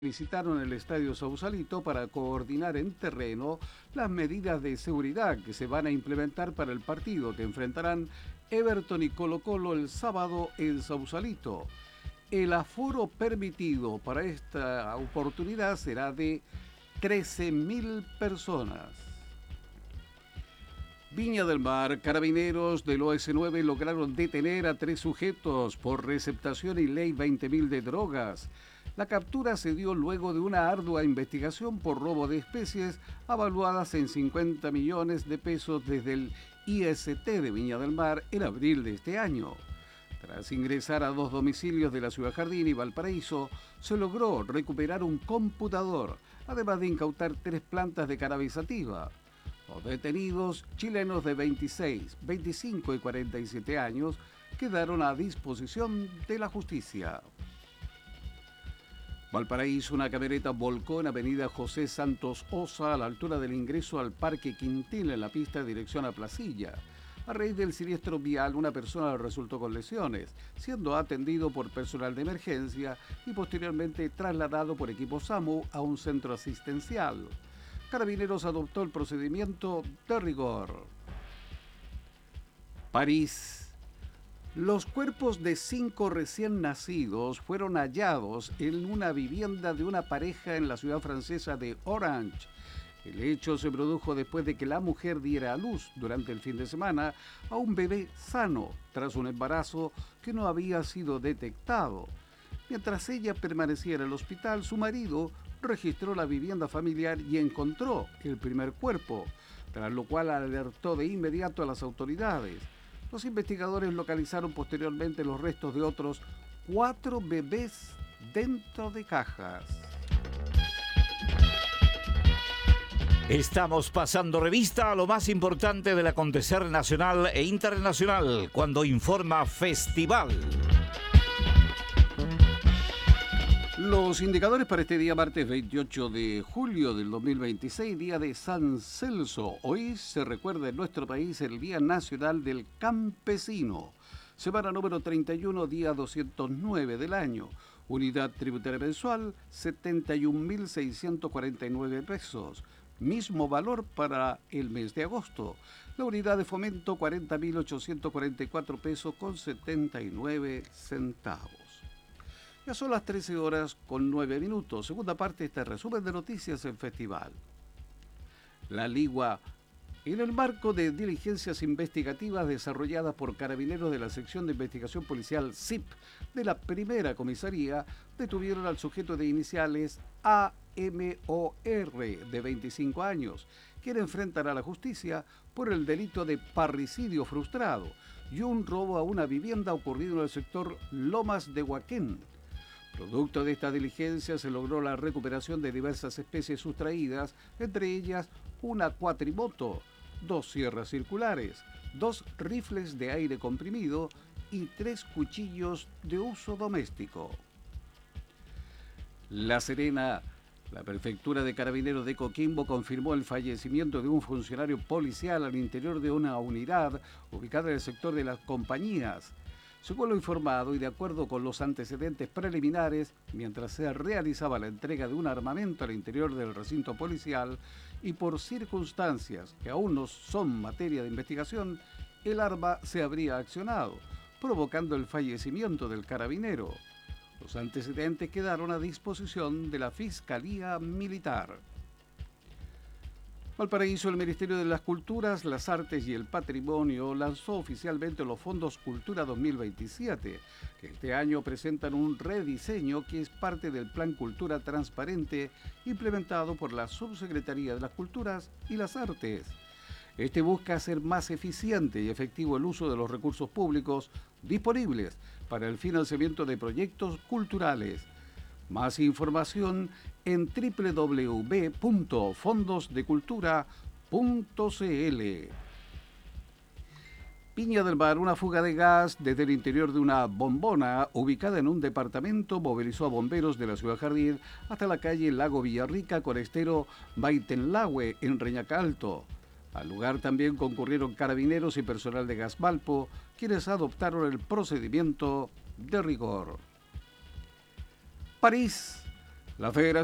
visitaron el Estadio Sausalito para coordinar en terreno las medidas de seguridad que se van a implementar para el partido que enfrentarán Everton y Colo-Colo el sábado en Sausalito. El aforo permitido para esta oportunidad será de 13.000 personas. Viña del Mar, carabineros del OS9 lograron detener a 3 sujetos por receptación y ley 20.000 de drogas. La captura se dio luego de una ardua investigación por robo de especies avaluadas en 50 millones de pesos desde el IST de Viña del Mar en abril de este año. Tras ingresar a 2 domicilios de la Ciudad Jardín y Valparaíso, se logró recuperar un computador, además de incautar 3 plantas de cannabis sativa. Los detenidos, chilenos de 26, 25 y 47 años, quedaron a disposición de la justicia. Valparaíso, una camioneta volcó en avenida José Santos Osa a la altura del ingreso al Parque Quintín en la pista de dirección a Placilla. A raíz del siniestro vial, una persona resultó con lesiones, siendo atendido por personal de emergencia y posteriormente trasladado por equipo SAMU a un centro asistencial. Carabineros adoptó el procedimiento de rigor. París. Los cuerpos de 5 recién nacidos fueron hallados en una vivienda de una pareja en la ciudad francesa de Orange. El hecho se produjo después de que la mujer diera a luz durante el fin de semana a un bebé sano tras un embarazo que no había sido detectado. Mientras ella permanecía en el hospital, su marido registró la vivienda familiar y encontró el primer cuerpo, tras lo cual alertó de inmediato a las autoridades. Los investigadores localizaron posteriormente los restos de otros 4 bebés dentro de cajas. Estamos pasando revista a lo más importante del acontecer nacional e internacional cuando informa Festival. Los indicadores para este día martes 28 de julio del 2026, día de San Celso. Hoy se recuerda en nuestro país el Día Nacional del Campesino. Semana número 31, día 209 del año. Unidad tributaria mensual, 71.649 pesos. Mismo valor para el mes de agosto. La unidad de fomento, 40.844 pesos con 79 centavos. Ya son las 13 horas con 9 minutos. Segunda parte de este resumen de noticias en Festival. La Ligua. En el marco de diligencias investigativas desarrolladas por carabineros de la sección de investigación policial SIP de la primera comisaría, detuvieron al sujeto de iniciales AMOR de 25 años, quien enfrentará a la justicia por el delito de parricidio frustrado y un robo a una vivienda ocurrido en el sector Lomas de Huaquén. Producto de esta diligencia se logró la recuperación de diversas especies sustraídas, entre ellas una cuatrimoto, 2 sierras circulares, 2 rifles de aire comprimido y 3 cuchillos de uso doméstico. La Serena. La Prefectura de Carabineros de Coquimbo confirmó el fallecimiento de un funcionario policial al interior de una unidad ubicada en el sector de las Compañías. Según lo informado y de acuerdo con los antecedentes preliminares, mientras se realizaba la entrega de un armamento al interior del recinto policial y por circunstancias que aún no son materia de investigación, el arma se habría accionado, provocando el fallecimiento del carabinero. Los antecedentes quedaron a disposición de la Fiscalía Militar. Valparaíso, el Ministerio de las Culturas, las Artes y el Patrimonio lanzó oficialmente los Fondos Cultura 2027, que este año presentan un rediseño que es parte del Plan Cultura Transparente implementado por la Subsecretaría de las Culturas y las Artes. Este busca hacer más eficiente y efectivo el uso de los recursos públicos disponibles para el financiamiento de proyectos culturales. Más información en www.fondosdecultura.cl. Viña del Mar, una fuga de gas desde el interior de una bombona ubicada en un departamento movilizó a bomberos de la Ciudad Jardín hasta la calle Lago Villarrica con estero Baitenlahue en Reñaca Alto. Al lugar también concurrieron carabineros y personal de Gasvalpo, quienes adoptaron el procedimiento de rigor. París. La Federación